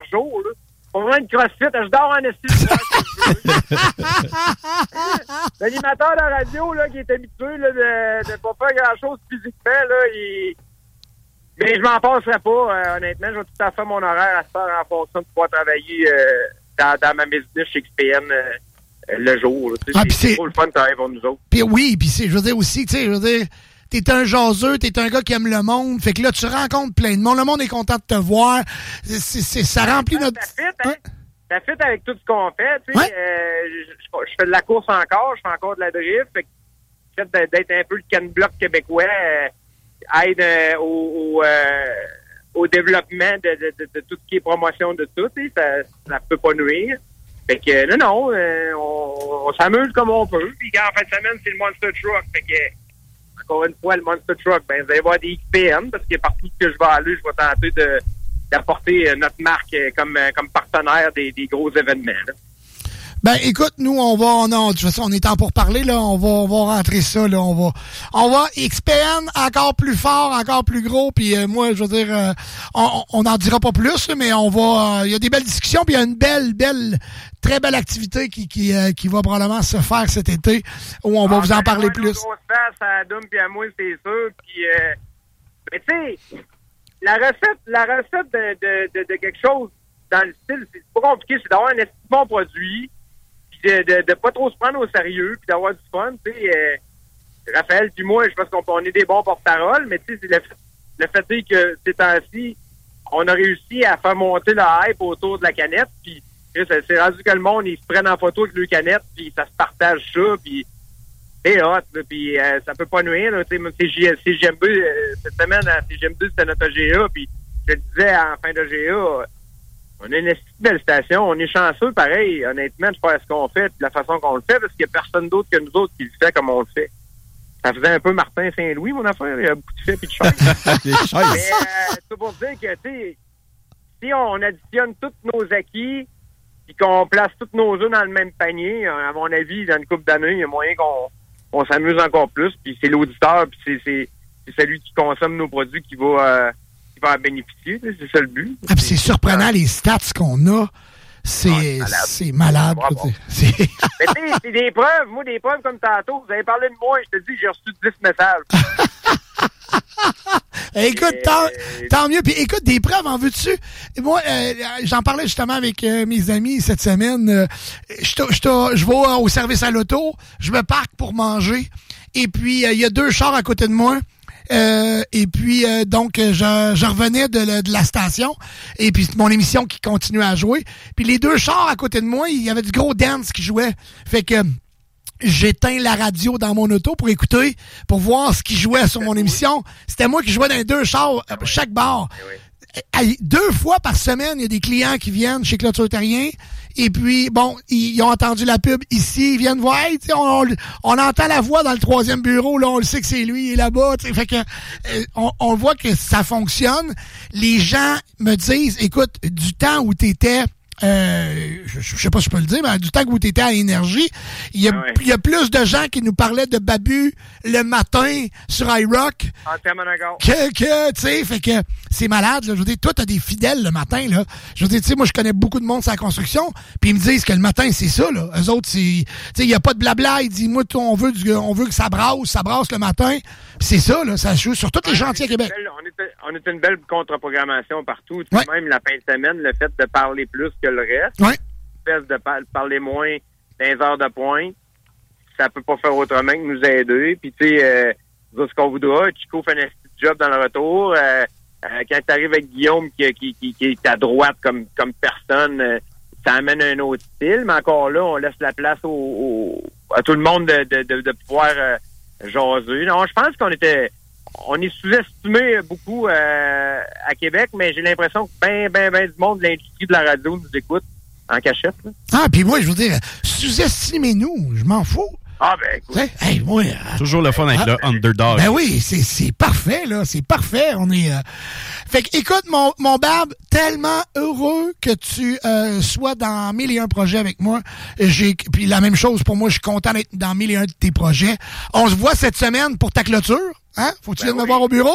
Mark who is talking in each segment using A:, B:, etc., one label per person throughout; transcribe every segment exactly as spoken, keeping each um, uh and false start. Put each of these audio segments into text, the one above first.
A: show, là. Pour vraiment une crossfit, je dors en estime. L'animateur de la radio, là, qui est habitué là, de ne pas faire grand-chose physiquement, là, il... Mais je m'en passerai pas, euh, honnêtement. Je vais tout à fait mon horaire à se faire en fonction de pouvoir travailler euh, dans, dans ma business chez X P N euh, le jour.
B: Ah,
A: c'est,
B: c'est
A: trop le fun de travailler pour nous autres.
B: Puis oui, puis c'est, je veux dire aussi, tu sais, je veux dire, t'es un jaseux, t'es un gars qui aime le monde. Fait que là, tu rencontres plein de monde. Le monde est content de te voir. C'est, c'est, ça remplit
A: ça,
B: notre...
A: Ça fit, hein? Hein? Ça fit avec tout ce qu'on fait, tu sais.
B: Ouais.
A: Euh, je, je fais de la course encore, je fais encore de la drift. Fait que le fait d'être un peu le can-bloc québécois euh, aide euh, au, au, euh, au développement de, de, de, de tout ce qui est promotion de tout, tu sais. Ça, ça peut pas nuire. Fait que, non, non, euh, on, on s'amuse comme on peut. Puis en fin de semaine, c'est le Monster Truck. Fait que, encore une fois, le Monster Truck, ben, vous allez voir des X P N, parce que partout que je vais aller, je vais tenter de, d'apporter notre marque comme, comme partenaire des, des gros événements, là.
B: Ben, écoute, nous, on va, non, de toute façon, on est temps pour parler, là, on va, on va rentrer ça, là, on va, on va X P N encore plus fort, encore plus gros, puis euh, moi, je veux dire, euh, on n'en dira pas plus, là, mais on va, il euh, y a des belles discussions, puis il y a une belle, belle, très belle activité qui, qui, euh, qui va probablement se faire cet été, où on va ah, vous en parler plus.
A: On se passe à Doom puis à moi, c'est sûr, puis, euh, mais tu sais, la recette, la recette de, de, de, de quelque chose dans le style, c'est pas compliqué, c'est d'avoir un bon produit, puis de, de, de pas trop se prendre au sérieux, puis d'avoir du fun, tu sais. Euh, Raphaël puis moi, je pense qu'on on est des bons porte-parole, mais tu sais, c'est le, le fait est que ces temps-ci, on a réussi à faire monter le hype autour de la canette, puis c'est rendu que le monde, ils se prennent en photo avec leur canette, puis ça se partage ça, puis c'est hot, là, puis euh, ça peut pas nuire, là, tu sais, c'est G M B, euh, cette semaine, à C G M deux, c'était notre G A, puis je le disais en fin de G A, on a une belle station, on est chanceux, pareil, honnêtement, de faire ce qu'on fait, de la façon qu'on le fait, parce qu'il n'y a personne d'autre que nous autres qui le fait comme on le fait. Ça faisait un peu Martin Saint-Louis, mon affaire, il y a beaucoup de faits et de chaises. Mais euh, c'est pour dire que, tu sais, si on additionne tous nos acquis, puis qu'on place tous nos œufs dans le même panier, à mon avis, dans une couple d'années, il y a moyen qu'on on s'amuse encore plus, puis c'est l'auditeur, puis c'est, c'est, c'est celui qui consomme nos produits qui va... Euh, va en bénéficier, c'est ça le but.
B: Ah, c'est surprenant les stats qu'on a. C'est, ah, c'est malade.
A: C'est malade. C'est... Mais tu sais, c'est des preuves. Moi, des preuves comme tantôt. Vous avez parlé de moi et je te dis, j'ai reçu dix messages.
B: Écoute, et... tant, tant mieux. Puis écoute, des preuves, en veux-tu? Moi, euh, j'en parlais justement avec euh, mes amis cette semaine. Euh, je vais au service à l'auto, je me parque pour manger. Et puis, il euh, y a deux chars à côté de moi. Euh, et puis, euh, donc, je, je revenais de, la, de la station. Et puis, c'est mon émission qui continuait à jouer. Puis, les deux chars à côté de moi, il y avait du gros dance qui jouait. Fait que j'éteins la radio dans mon auto pour écouter, pour voir ce qui jouait sur mon émission. C'était moi qui jouais dans les deux chars, euh, chaque bar. Deux fois par semaine, il y a des clients qui viennent chez Clôture Terrien. Et puis, bon, ils, ils ont entendu la pub ici, ils viennent voir, hey, on, on, on entend la voix dans le troisième bureau, là, on le sait que c'est lui, il est là-bas, t'sais, fait que euh, on, on voit que ça fonctionne. Les gens me disent, écoute, du temps où t'étais, euh, je, je sais pas si je peux le dire, mais du temps où t'étais à Énergie, il y a, ouais. il y a plus de gens qui nous parlaient de Babu le matin sur iRock que, que tu sais, fait que c'est malade, là. Je veux dire, toi, t'as des fidèles le matin, là. Je veux dire, tu sais, moi, je connais beaucoup de monde sur la construction, puis ils me disent que le matin, c'est ça, là. Eux autres, c'est, tu sais, il y a pas de blabla, ils disent, moi, on veut du, on veut que ça brasse, ça brasse le matin, puis c'est ça, là, ça joue sur tous les chantiers à Québec.
A: Belle, on, est, on est une belle contre-programmation partout, ouais. Même la fin de semaine, le fait de parler plus que le reste,
B: ouais.
A: Le fait de par- parler moins dans les heures de pointe, ça peut pas faire autrement que nous aider, puis tu sais, euh, ce qu'on voudra, Chico fait un petit job dans le retour, euh, Euh, quand tu arrives avec Guillaume qui, qui, qui, qui est à droite comme, comme personne, euh, ça amène un autre style, mais encore là, on laisse la place au, au, à tout le monde de, de, de, de pouvoir euh, jaser. Non, je pense qu'on était on est sous-estimé beaucoup euh, à Québec, mais j'ai l'impression que ben, ben, ben du monde de l'industrie de la radio nous écoute en cachette. Là.
B: Ah, puis moi, je veux dire, sous-estimez-nous, je m'en fous.
A: Ah, ben, écoute.
B: Hey, moi,
C: toujours le fun avec ah, le underdog.
B: Ben oui, c'est, c'est parfait, là. C'est parfait. On est. Euh... Fait que, écoute, mon, mon Bab, tellement heureux que tu euh, sois dans mille et un projets avec moi. J'ai, puis la même chose pour moi, je suis content d'être dans mille et un de tes projets. On se voit cette semaine pour ta clôture. Hein? Faut-tu ben oui, me voir au bureau?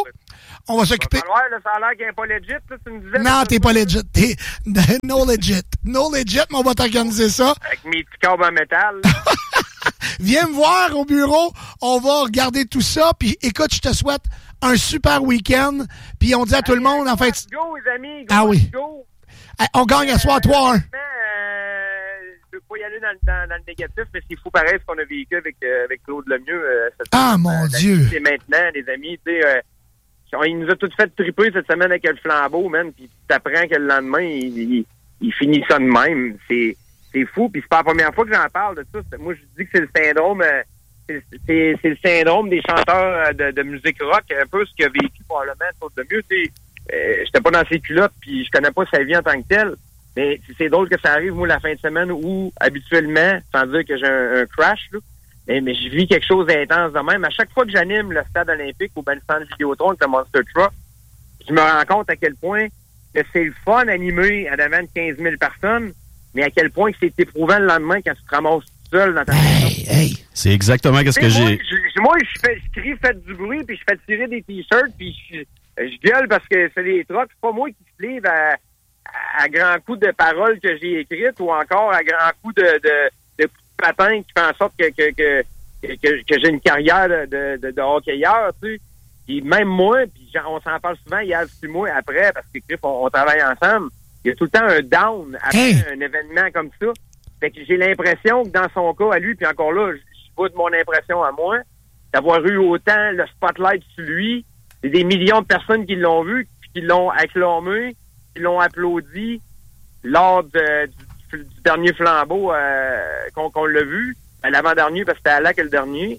B: On va s'occuper...
A: Ça a l'air, là, ça a l'air qu'il n'est pas legit, là, tu me disais.
B: Non, t'es pas legit. T'es no legit. No legit, mais on va t'organiser ça.
A: Avec mes petits câbles en métal.
B: Viens me voir au bureau. On va regarder tout ça. Puis écoute, je te souhaite un super week-end. Puis on dit à tout le monde, en fait...
A: Go, les amis. Go,
B: ah oui.
A: Go.
B: On gagne à soir trois un.
A: Je ne veux pas y aller dans, dans, dans le négatif, mais c'est fou pareil ce qu'on a vécu avec, euh, avec Claude Lemieux. Euh, cette
B: ah,
A: semaine.
B: mon
A: euh,
B: Dieu!
A: C'est maintenant, les amis. Tu sais, euh, il nous a tous fait triper cette semaine avec le flambeau, man. Puis tu apprends que le lendemain, il, il, il finit ça de même. C'est, c'est fou. Puis c'est pas la première fois que j'en parle de ça. Moi, je dis que c'est le syndrome... Euh, c'est, c'est, c'est le syndrome des chanteurs de, de musique rock. Un peu ce qu'a vécu probablement Claude Lemieux. Tu sais, euh, j'étais pas dans ses culottes, puis je connais pas sa vie en tant que telle. Mais c'est drôle que ça arrive, moi, la fin de semaine où, habituellement, sans dire que j'ai un, un crash, là, mais, mais je vis quelque chose d'intense de même. À chaque fois que j'anime le stade olympique ou ben le stand Vidéotron avec le Monster Truck, je me rends compte à quel point que c'est le fun animé à devant de quinze mille personnes, mais à quel point que c'est éprouvant le lendemain quand tu te ramasses tout seul dans ta maison.
B: Hey, hey.
C: C'est exactement ce que j'ai...
A: Je, moi, je fais, je crie, faites du bruit, puis je fais tirer des t-shirts, puis je, je gueule parce que c'est des trucks. C'est pas moi qui se livre à... à grands coups de paroles que j'ai écrites ou encore à grands coups de, de, de coups de patin qui fait en sorte que, que, que, que, que j'ai une carrière de, de, de hockeyeur, tu sais. Puis même moi, puis on s'en parle souvent, il y a six mois après, parce que on, on travaille ensemble, il y a tout le temps un down après hey. un événement comme ça. Fait que j'ai l'impression que dans son cas, à lui, puis encore là, je, je vois de mon impression à moi, d'avoir eu autant le spotlight sur lui, c'est des millions de personnes qui l'ont vu, puis qui l'ont acclamé, qui l'ont applaudi lors de, du, du dernier flambeau euh, qu'on qu'on l'a vu, l'avant-dernier, parce que c'était à là que le dernier.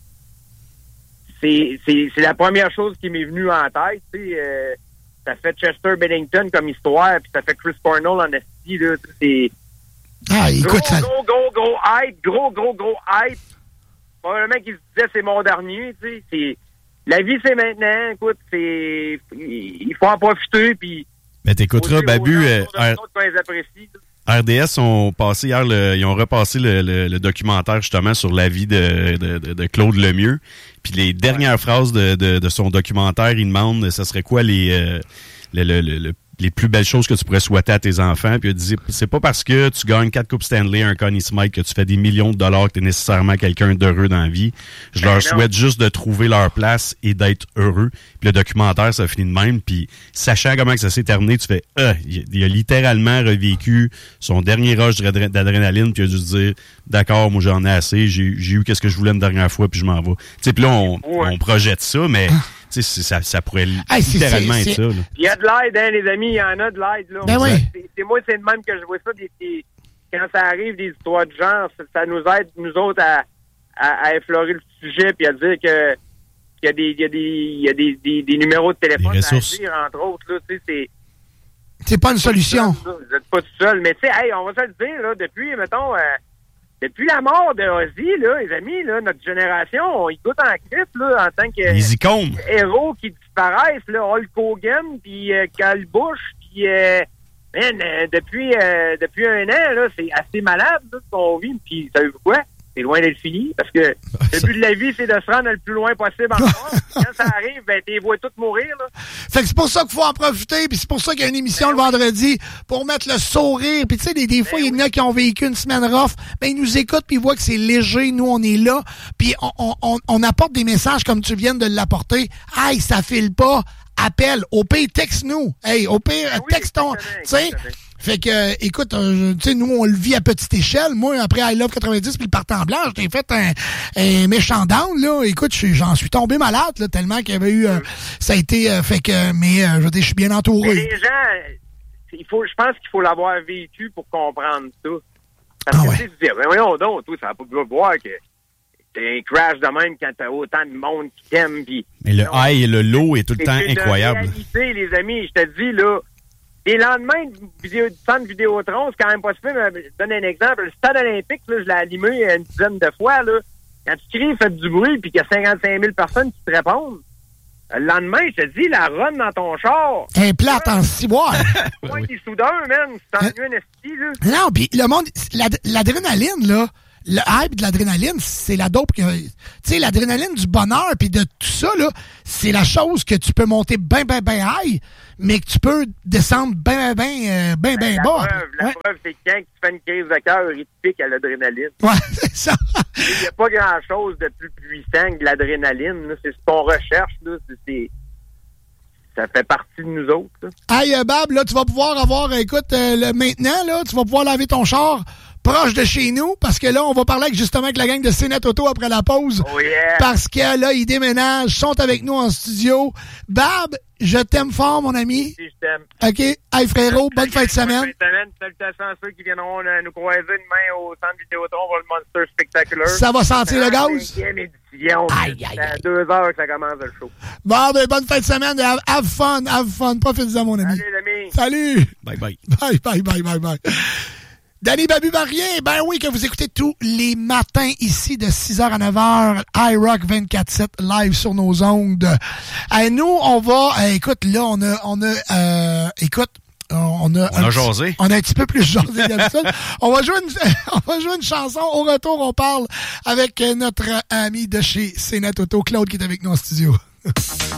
A: C'est, c'est, c'est la première chose qui m'est venue en tête. Tu sais, euh, ça fait Chester Bennington comme histoire, puis ça fait Chris Cornell en esti, là. C'est
B: ah, écoute,
A: gros,
B: ça...
A: gros, gros, gros hype, gros, gros, gros hype. Probablement qu'il se disait c'est mon dernier, tu sais. C'est, la vie, c'est maintenant. Écoute, c'est, il faut en profiter, puis
C: mais t'écouteras, Babu, euh, R D S ont passé hier, le, ils ont repassé le, le, le documentaire justement sur la vie de, de, de, de Claude Lemieux. Puis les dernières ouais. phrases de, de, de son documentaire, il demande ce serait quoi les, euh, le, le, le, le les plus belles choses que tu pourrais souhaiter à tes enfants. Puis il dit, c'est pas parce que tu gagnes quatre coupes Stanley, un Connie Smythe, que tu fais des millions de dollars que tu es nécessairement quelqu'un d'heureux dans la vie. Je ben leur non. souhaite juste de trouver leur place et d'être heureux. Puis le documentaire, ça finit de même. Puis sachant comment que ça s'est terminé, tu fais, ah, il a littéralement revécu son dernier rush d'adrénaline, puis il a dû se dire, d'accord, moi j'en ai assez, j'ai, j'ai eu qu'est-ce que je voulais une dernière fois, puis je m'en vais. Tu sais, puis là, on, ouais. on projette ça, mais... Ça, ça pourrait hey, littéralement c'est, c'est, être ça. Là.
A: Il y a de l'aide, hein, les amis, il y en a de l'aide. Là.
B: Ben oui.
A: c'est, c'est moi, c'est de même que je vois ça. Des, des, quand ça arrive, des histoires de genre, ça, ça nous aide, nous autres, à, à, à effleurer le sujet puis à dire que qu'il y a des, il y a des, il y a des, des, des numéros de téléphone à dire, entre autres. Là, c'est,
B: c'est pas une solution.
A: Seul, vous n'êtes pas tout seul. Mais tu sais, hey, on va se le dire, là, depuis, mettons... Euh, Depuis la mort de Ozzy, là, les amis, là, notre génération, on y goûte en crise, là, en tant que
C: les icônes.
A: Héros qui disparaissent, là, Hulk Hogan, puis euh, Cal Bush, puis euh, man, euh, depuis euh, depuis un an, là, c'est assez malade, là, ce qu'on vit, puis savez-vous quoi? C'est loin d'être fini, parce que le but de la vie, c'est de se rendre le plus loin possible encore. Quand ça arrive, ben, t'es vois toutes mourir, là.
B: Fait que c'est pour ça qu'il faut en profiter, puis c'est pour ça qu'il y a une émission ben le vendredi, pour mettre le sourire. Puis tu sais, des, des fois, il ben y en a qui ont vécu une semaine rough, ben ils nous écoutent, puis ils voient que c'est léger, nous, on est là, puis on, on, on, on apporte des messages comme tu viens de l'apporter. Hey, ça file pas, appelle, au pire, texte-nous. Hey, au pire, ben oui, texte ton, tu sais. Fait que, euh, écoute, euh, tu sais, nous, on le vit à petite échelle. Moi, après I Love quatre-vingt-dix puis le partant blanc, j'ai fait un, un méchant down, là. Écoute, j'en suis tombé malade, là, tellement qu'il y avait eu... Euh, ça a été... Euh, fait que, mais, euh, je veux dire, je suis bien entouré.
A: Mais les gens, il faut, je pense qu'il faut l'avoir vécu pour comprendre ça. Parce ah que, ouais. tu sais, tu dis, mais voyons donc, toi, ça va pas pu voir que t'as un crash de même quand t'as autant de monde qui t'aime. Pis,
C: mais le high et le low est tout le temps incroyable.
A: Réalité, les amis, je te dis, là, les lendemains du centre Vidéotron, c'est quand même pas super, mais je donne un exemple. Le stade olympique, là, je l'ai allumé une dizaine de fois. Là. Quand tu cries, faites du bruit, puis qu'il y a cinquante-cinq mille personnes qui te répondent, le lendemain, je te dis, la run dans ton char.
B: Un plate en ciboire.
A: Ouais, des soudeurs, man. C'est en un esti, là.
B: Non, puis le monde, l'ad- l'adrénaline, là, le hype de l'adrénaline, c'est la dope. Tu sais, l'adrénaline du bonheur puis de tout ça, là, c'est la chose que tu peux monter bien, bien, bien high, mais que tu peux descendre bien, bien, bien, bien bas.
A: Preuve, la
B: ouais.
A: preuve, c'est que quand tu fais une crise de cœur, il te pique à l'adrénaline.
B: Ouais, c'est ça.
A: Il n'y a pas grand-chose de plus puissant que l'adrénaline. Là. C'est ce qu'on recherche. Là. C'est, c'est... Ça fait partie de nous autres. Là.
B: Hey, euh, Bab, là, tu vas pouvoir avoir, écoute, euh, le, maintenant, là, tu vas pouvoir laver ton char proche de chez nous, parce que là, on va parler avec, justement avec la gang de C net Auto après la pause.
A: Oh yeah!
B: Parce que là, ils déménagent, sont avec nous en studio. Bab, je t'aime fort, mon ami.
A: Si, je t'aime.
B: OK. Hey, frérot, bonne fin de semaine.
A: Bonne fin de semaine. Salutations à ceux qui viendront euh, nous croiser demain au centre Vidéotron pour le Monster Spectacular.
B: Ça va sentir le gaz?
A: Cinquième édition.
B: Aïe, aïe, aïe.
A: À deux heures que ça commence le show.
B: Bon, ben, bonne fin de semaine. Have, have fun, have fun. Profite-en, mon ami.
A: Salut, l'ami.
B: Salut.
C: Bye, bye.
B: Bye, bye, bye, bye, bye. Danny Babu Marien, ben oui, que vous écoutez tous les matins ici de six heures à neuf heures, iRock vingt-quatre sept live sur nos ondes. Euh, nous, on va, euh, écoute, là, on a, on a, euh, écoute, on a,
C: on a jasé.
B: Petit, on a un petit peu plus jasé d'habitude. on va jouer une, on va jouer une chanson. Au retour, on parle avec notre ami de chez C net Auto, Claude, qui est avec nous en studio.